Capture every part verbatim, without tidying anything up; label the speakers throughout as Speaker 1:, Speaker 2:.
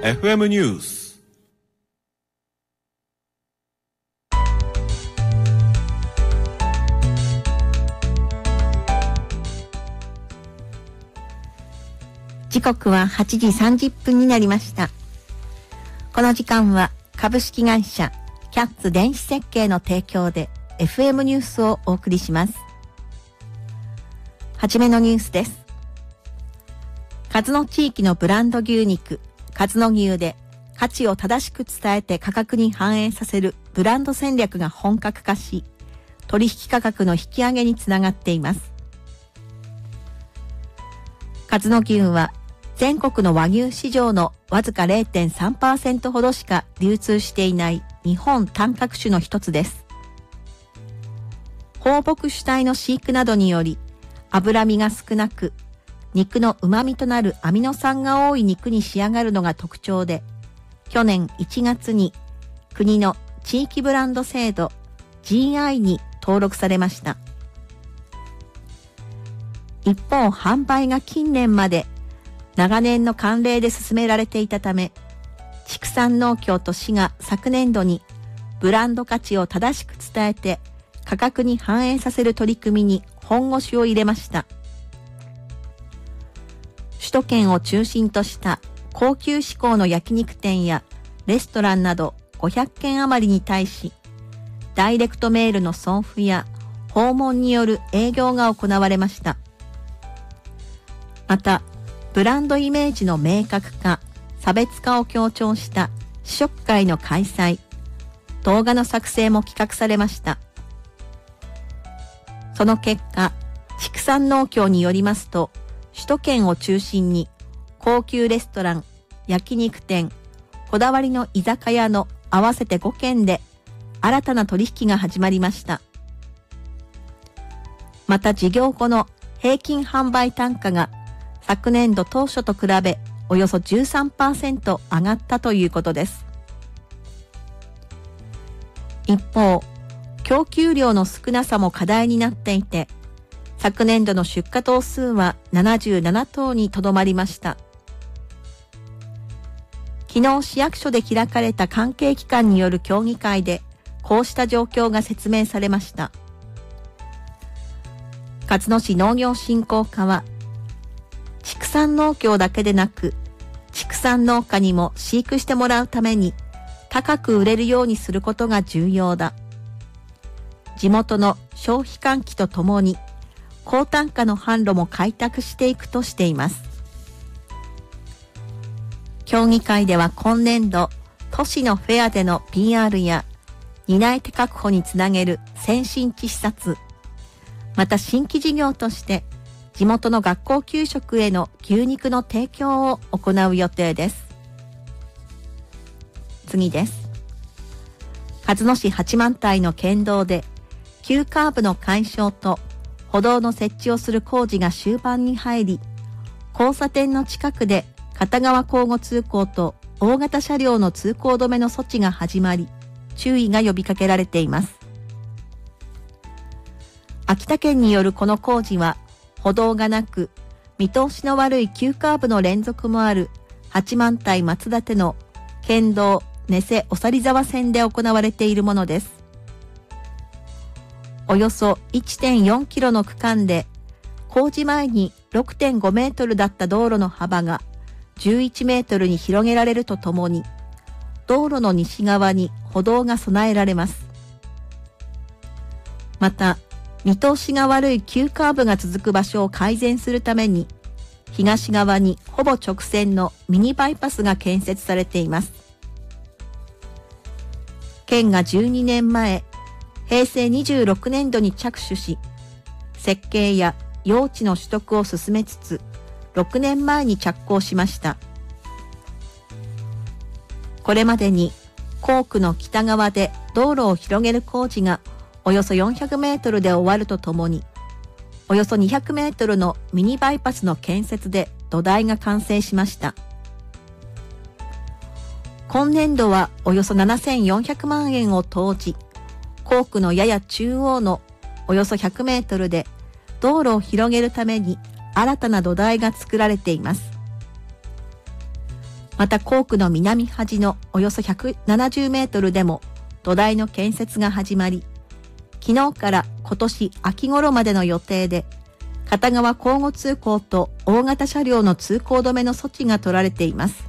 Speaker 1: エフエム ニュース。
Speaker 2: 時刻ははちじさんじゅっぷんになりました。この時間は株式会社キャッツ電子設計の提供で エフエム ニュースをお送りします。はじめのニュースです。鹿角地域のブランド牛肉、鹿角牛で価値を正しく伝えて価格に反映させるブランド戦略が本格化し、取引価格の引き上げにつながっています。鹿角牛は全国の和牛市場のわずか れいてんさんパーセント ほどしか流通していない日本単角種の一つです。放牧主体の飼育などにより脂身が少なく、肉の旨味となるアミノ酸が多い肉に仕上がるのが特徴で、去年いちがつに国の地域ブランド制度 ジーアイ に登録されました。一方、販売が近年まで長年の慣例で進められていたため、畜産農協と市が昨年度にブランド価値を正しく伝えて価格に反映させる取り組みに本腰を入れました。首都圏を中心とした高級志向の焼肉店やレストランなどごひゃっけん余りに対し、ダイレクトメールの送付や訪問による営業が行われました。また、ブランドイメージの明確化、差別化を強調した試食会の開催、動画の作成も企画されました。その結果、畜産農協によりますと、首都圏を中心に高級レストラン、焼肉店、こだわりの居酒屋の合わせてごけんで新たな取引が始まりました。また事業後の平均販売単価が昨年度当初と比べおよそ じゅうさんパーセント 上がったということです。一方、供給量の少なさも課題になっていて、昨年度の出荷頭数はななじゅうななとうにとどまりました。昨日市役所で開かれた関係機関による協議会で、こうした状況が説明されました。勝野市農業振興課は、畜産農協だけでなく、畜産農家にも飼育してもらうために、高く売れるようにすることが重要だ。地元の消費喚起とともに、高単価の販路も開拓していくとしています。協議会では今年度、都市のフェアでの ピーアール や担い手確保につなげる先進地視察、また新規事業として地元の学校給食への牛肉の提供を行う予定です。次です。鹿角市八幡平の県道で急カーブの解消と歩道の設置をする工事が終盤に入り、交差点の近くで片側交互通行と大型車両の通行止めの措置が始まり、注意が呼びかけられています。秋田県によるこの工事は、歩道がなく、見通しの悪い急カーブの連続もある八幡平松立の県道根瀬おさり沢線で行われているものです。およそ いってんよんキロの区間で、工事前に ろくてんごメートルだった道路の幅がじゅういちメートルに広げられるとともに、道路の西側に歩道が備えられます。また、見通しが悪い急カーブが続く場所を改善するために、東側にほぼ直線のミニバイパスが建設されています。県がじゅうにねんまえ、へいせいにじゅうろくねんどに着手し、設計や用地の取得を進めつつ、ろくねんまえに着工しました。これまでに校区の北側で道路を広げる工事がおよそよんひゃくメートルで終わるとともに、およそにひゃくメートルのミニバイパスの建設で土台が完成しました。今年度はおよそななせんよんひゃくまんえんを投じ、校区のやや中央のおよそひゃくメートルで道路を広げるために新たな土台が作られています。 また校区の南端のおよそひゃくななじゅうメートルでも土台の建設が始まり、昨日から今年秋頃までの予定で、片側交互通行と大型車両の通行止めの措置が取られています。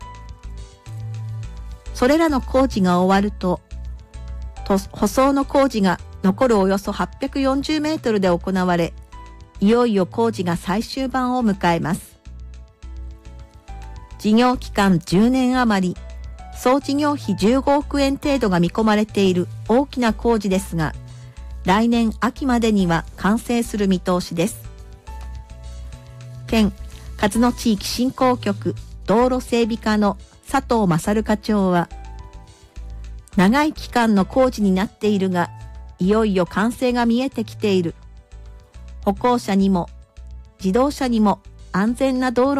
Speaker 2: それらの工事が終わると、と舗装の工事が残るおよそはっぴゃくよんじゅうメートルで行われ、いよいよ工事が最終盤を迎えます。事業期間じゅうねん余り、総事業費じゅうごおくえん程度が見込まれている大きな工事ですが、来年秋までには完成する見通しです。県勝野地域振興局道路整備課の佐藤勝課長は、長い期間の工事になっているが、いよいよ完成が見えてきている。歩行者にも自動車にも安全な道路